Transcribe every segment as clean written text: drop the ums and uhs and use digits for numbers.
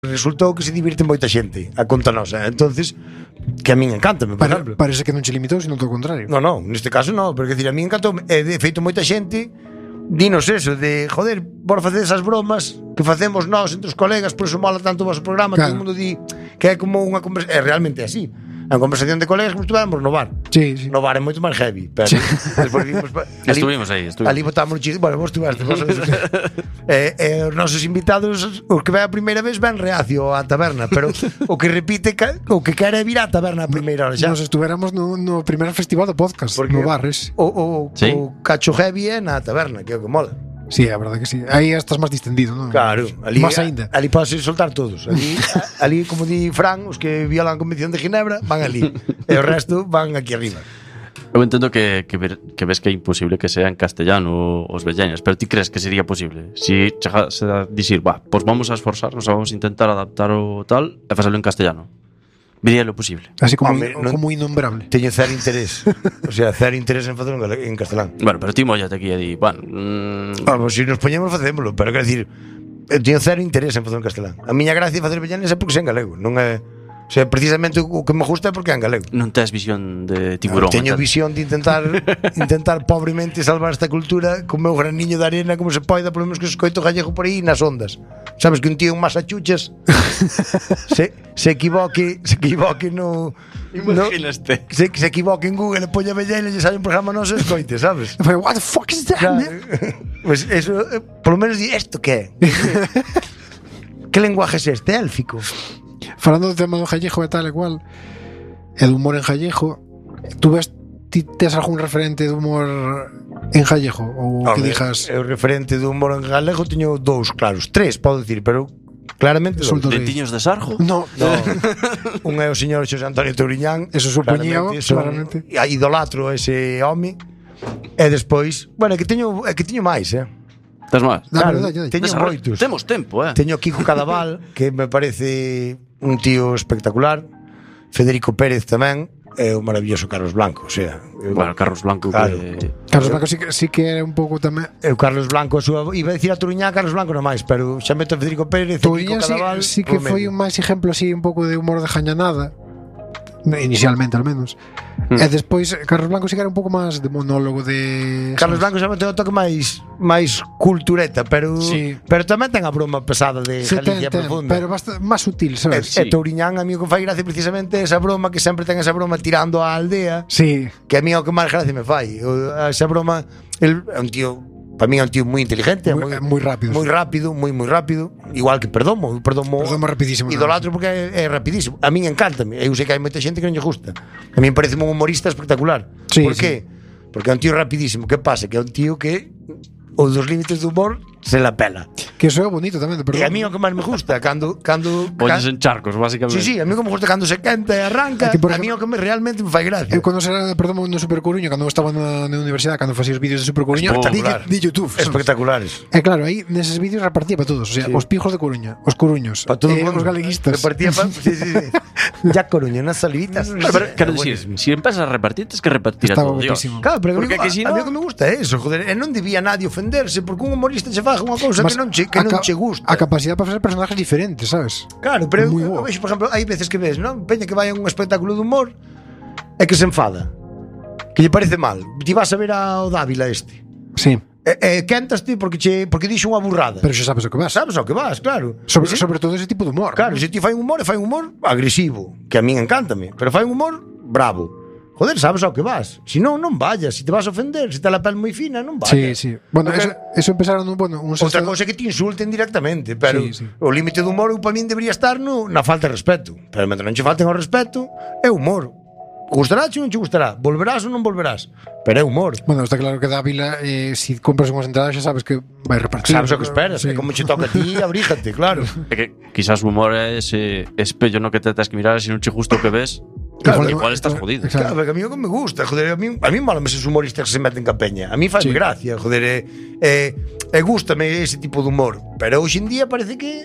resultou que se divirte moita xente a conta nosa. Entonces, que a min encántame, por exemplo. Parece que non che limitou, sino todo o contrario. Non, neste caso non, porque decir, a min encantou, e de feito moita xente dinos eso de, joder, por facer esas bromas que facemos nós entre os colegas, por eso mola tanto o vosso programa, claro. Todo o mundo di que é como unha conversación, é realmente así. A conversación de colegas como estuvemos no bar. Sí, sí. No bar é moito máis heavy, pero despois vimos estuvimos aí. Ali botamos chiste, bueno, vos estuveste, os nosos invitados, os que ven a primeira vez ven reacio á taberna, pero o que repite o que quere vir á taberna a primeira hora xa. Nos estuveramos no primer festival do podcast, porque no bar ese. O cacho heavy é na taberna, que é o que mola. Sí, a verdade que sí. Aí estás máis distendido, non? Claro, ali, máis aínda. Ali podes soltar todos. Ali, como di Fran, os que violan a Convención de Ginebra van ali. E o resto van aquí arriba. Eu entendo que ves que é imposible que sea en castellano os velleñas, pero ti crees que sería posible? Si chegase a dicir, pois vamos a esforzarnos, vamos a intentar adaptar o tal e facelo en castellano. Vería lo posible. Así como, como innombrable. Teño cero interés. O sea, cero interés en facelo en castelán. Bueno, pero ti mollate aquí e di, se nos poñemos facémolo, pero quero dicir, eu teño cero interés en facelo en castelán. A miña gracia de facer vellenes é porque sei en galego, non é. O sea, precisamente o que me gusta é porque é en galego. Non tes visión de tiburón. Teño visión de intentar pobremente salvar esta cultura con meu graniño de arena como se poida, por lo menos que se escoito gallego por aí nas ondas. Sabes que un tío en Massachusetts se equivoque no imaginaste. Se equivoque en Google e poña velleira e sale un programa non se escoite, sabes? What the fuck is that, man? Pues eso, por lo menos di, esto que é? Que lenguaje é este? Élfico? Falando do tema do gallego e tal e cual, e do humor en gallego, tú tes algún referente de humor en gallego? Ou que dixas... O referente do humor en galego teño dous claros, tres, podo dicir, pero claramente dous. Dentiños de Sarjo? No. Un é o señor Xosé Antonio Touriñán. Eso supoñía, claramente. Idolatro ese home. E despois, bueno, é que teño máis, Tes máis? Claro, teño moitos. Temos tempo, Teño Kiko Cadaval, que me parece un tío espectacular. Federico Pérez tamén. E o maravilloso Carlos Blanco, o sea, bueno, Carlos Blanco, claro. Carlos Blanco sí que era un pouco tamén. O Carlos Blanco, iba a decir a Touriñán, Carlos Blanco non máis, pero xa meto a Federico Pérez, Touriñán sí que foi un máis exemplo así un pouco de humor de jañanada. Inicialmente, al menos. E despois Carlos Blanco sí que era un pouco máis de monólogo de... Carlos Blanco xa me ten o toque máis cultureta, pero tamén ten a broma pesada de Galicia profunda. Pero máis sutil, sabes? E Touriñán, a mí o que fai gracia precisamente esa broma, que sempre ten esa broma tirando á aldea. Sí. Que a mí é o que máis gracia me fai. Esa broma, el é un tío... Para mí é un tío moi inteligente, moi rápido. Moi rápido, igual que Perdomo rapidísimo. Idolatro porque é rapidísimo. A min encántame. Eu sei que hai moita xente que non lle gusta. A min parece un humorista espectacular. Sí, Por qué? Porque é un tío rapidísimo. Que pasa? Que é un tío que os dos límites do humor se la pela. Que eso é bonito tamén de Perdomo. E a mí o que máis me gusta cando poñes en charcos, basicamente. Sí, a mí o que me gusta cando se quenta e arranca. A mí o que realmente me fai gracia. Eu cando será de Perdomo no Super Coruña, cando estaba na universidade, cando facía os vídeos de Super Coruña, de YouTube, espectaculares. E claro, aí neses vídeos repartía para todos, o sea, os pijos de Coruña, os coruños, para todo os galeguistas. Repartía para ya Coruña nas salivitas. Quero dicir, si empezas a repartir, tens que repartir a todo Dios. Claro, pero a mí o que me gusta é eso, joder, e non debía nadie ofenderse porque un humorista che faga unha cousa que non che gusta. A capacidade para facer personajes diferentes, sabes? Claro, pero eu vexo, por exemplo, hai veces que ves, non? Peña que vai a un espectáculo de humor e que se enfada, que lle parece mal. Ti vas a ver ao Dávila este. Sí. Quentaste porque dixo unha burrada. Pero xa sabes o que vas. Sabes o que vas, claro. Sobre todo ese tipo de humor. Claro, se ti fai un humor agresivo, que a min encántame, pero fai un humor bravo. Joder, sabes ao que vas. Si non vayas. Si te vas a ofender, se te la pel moi fina, non vayas. Sí. Bueno, eso empezaron outra cousa é que te insulten directamente, pero o límite do humor para min debería estar na falta de respeto. Pero mentre non che falten ao respeto, é humor. Gustará ou non che gustará? Volverás ou non volverás? Pero é humor. Bueno, está claro que Dávila, si compras unhas entradas xa sabes que vai repartir. Sabes o que esperas, é como che toca a ti, abríjate, claro. É que quizás o humor é ese espello no que te tens que mirar, se non che gusta o que ves. Claro, igual estás jodido. Claro, porque a mí o que me gusta, joder, a mí malame esos humoristas que se meten ca peña. A mí fai gracia, joder, gústame ese tipo de humor, pero hoxe en día parece que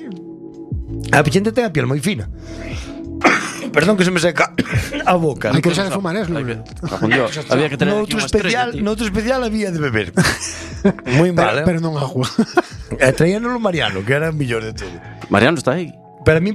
a xente ten a piel moi fina. Perdón que se me seca a boca. Hai que deixar de fumar, había que tener noutro especial había de beber. Moi mal, pero non agua. Traíanolo Mariano, que era o mellor de todo. Mariano está aí. Pero a mí